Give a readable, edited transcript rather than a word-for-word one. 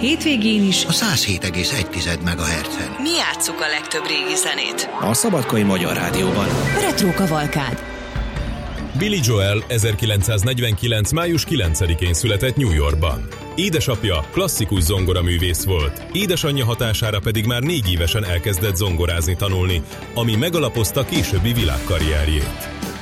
hétvégén is a 107,1 MHz-en. Mi játsszuk a legtöbb régi zenét. A Szabadkai Magyar Rádióban. Retro Kavalkád. Billy Joel 1949. május 9-én született New Yorkban. Édesapja klasszikus zongoraművész volt, édesanyja hatására pedig már 4 évesen elkezdett zongorázni tanulni, ami megalapozta későbbi világkarrierjét.